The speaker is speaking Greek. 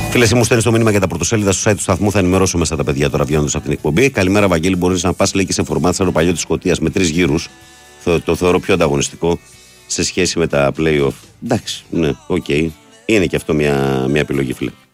Φίλε, μου στέλνει το μήνυμα για τα πρωτοσέλιδα στο site του σταθμού. Θα ενημερώσω μέσα τα παιδιά τώρα βγαίνοντας από την εκπομπή. Καλημέρα, Βαγγέλη. Μπορεί να πα λέει και σε φορμάτ σαν το παλιό τη Σκωτίας με 3 γύρους. Το θεωρώ πιο ανταγωνιστικό σε σχέση με τα play-off. Εντάξει, ναι, οκ. Είναι και αυτό μια επιλογή, φίλε.